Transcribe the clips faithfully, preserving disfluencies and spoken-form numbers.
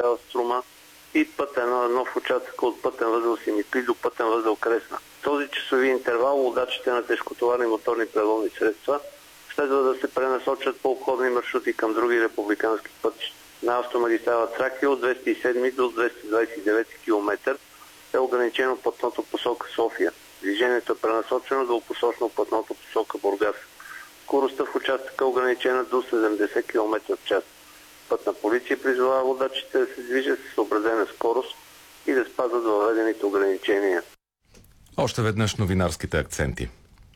магистрала Струма и пътен, нов участък от пътен възел Симитли до пътен възел Кресна. В този часови интервал водачите на тежкотоварни моторни превозни средства следва да се пренасочат по обходни маршрути към други републикански пътища. На автомагистрала Тракия от двеста и седми до двеста двадесет и девети километър е ограничено пътното посока София. Движението е пренасочено до посочно пътното посока Бургас. Скоростта в участъка е ограничена до седемдесет километра в час. Пътна полиция призовава водачите да се движат с съобразена скорост и да спазват въведените ограничения. Още веднъж новинарските акценти.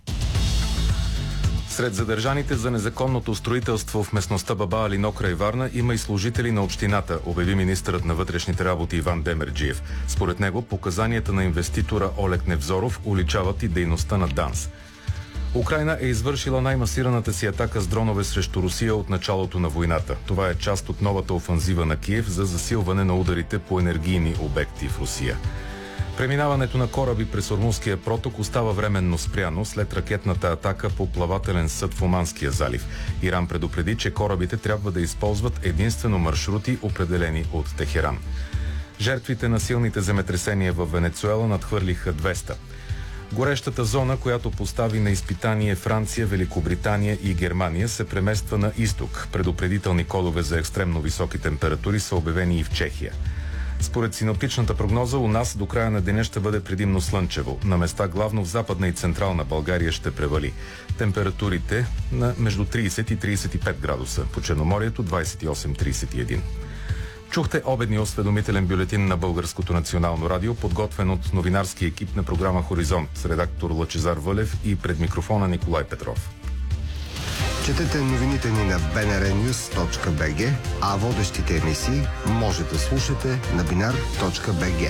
Сред задържаните за незаконното строителство в местността Баба Алино край Варна има и служители на общината, обяви министърът на вътрешните работи Иван Демерджиев. Според него показанията на инвеститора Олег Невзоров уличават и дейността на ДАНС. Украйна е извършила най-масираната си атака с дронове срещу Русия от началото на войната. Това е част от новата офанзива на Киев за засилване на ударите по енергийни обекти в Русия. Преминаването на кораби през Ормузския проток остава временно спряно след ракетната атака по плавателен съд в Оманския залив. Иран предупреди, че корабите трябва да използват единствено маршрути, определени от Техеран. Жертвите на силните земетресения в Венецуела надхвърлиха двеста. Горещата зона, която постави на изпитание Франция, Великобритания и Германия, се премества на изток. Предупредителни кодове за екстремно високи температури са обявени и в Чехия. Според синоптичната прогноза, у нас до края на деня ще бъде предимно слънчево. На места главно в Западна и Централна България ще превали. Температурите на между тридесет и тридесет и пет градуса. По Черноморието двадесет и осем до тридесет и един. Чухте обедния осведомителен бюлетин на Българското национално радио, подготвен от новинарски екип на програма Хоризонт, редактор Лъчезар Вълев и пред микрофона Николай Петров. Четете новините ни на би ен ар нюз точка би джи, а водещите емисии може да слушате на бинар точка би джи.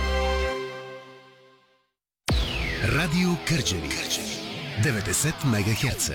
Радио Кърджали деветдесет мегахерца.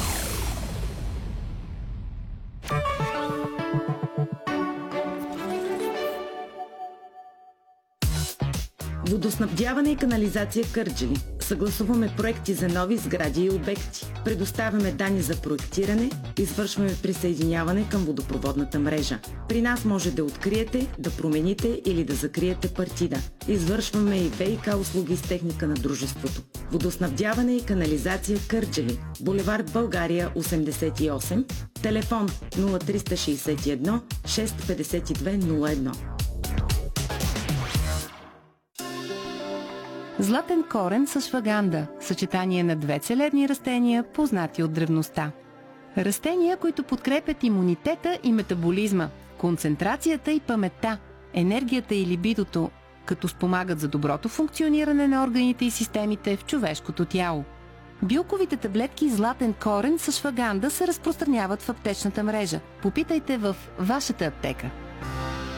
Водоснабдяване и канализация Кърджали. Съгласуваме проекти за нови сгради и обекти. Предоставяме данни за проектиране, извършваме присъединяване към водопроводната мрежа. При нас може да откриете, да промените или да закриете партида. Извършваме и ВиК услуги с техника на дружеството. Водоснабдяване и канализация Кърджали. Булевард България осемдесет и осем. Телефон нула три шест едно шест пет две нула едно. Златен корен с шваганда – съчетание на две целебни растения, познати от древността. Растения, които подкрепят имунитета и метаболизма, концентрацията и паметта, енергията и либидото, като спомагат за доброто функциониране на органите и системите в човешкото тяло. Билковите таблетки Златен корен с шваганда се разпространяват в аптечната мрежа. Попитайте в вашата аптека.